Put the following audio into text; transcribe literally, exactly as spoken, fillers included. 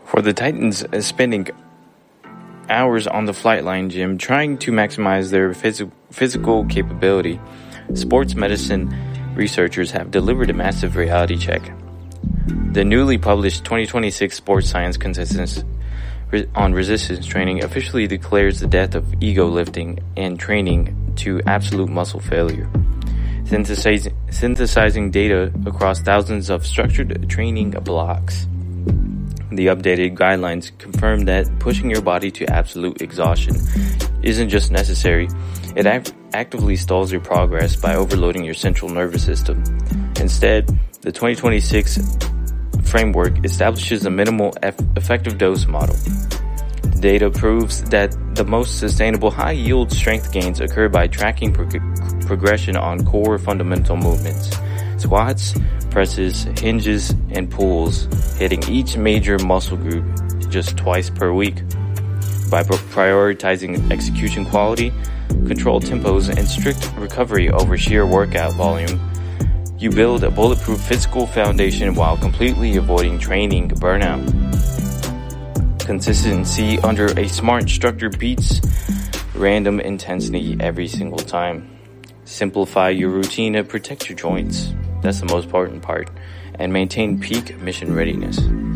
For the Titans, uh, spending hours on the Flightline gym trying to maximize their phys- physical capability, sports medicine researchers have delivered a massive reality check. The newly published twenty twenty-six Sports Science Consensus on Resistance Training officially declares the death of ego lifting and training to absolute muscle failure, synthesizing, synthesizing data across thousands of structured training blocks. The updated guidelines confirm that pushing your body to absolute exhaustion isn't just necessary, it act- actively stalls your progress by overloading your central nervous system. Instead, the twenty twenty-six framework establishes a minimal eff- effective dose model. The data proves that the most sustainable high-yield strength gains occur by tracking prog- progression on core fundamental movements, squats, presses, hinges, and pulls, hitting each major muscle group just twice per week. By pro- prioritizing execution quality, controlled tempos, and strict recovery over sheer workout volume, you build a bulletproof physical foundation while completely avoiding training burnout. Consistency under a smart structure beats random intensity every single time. Simplify your routine and protect your joints. That's the most important part. And maintain peak mission readiness.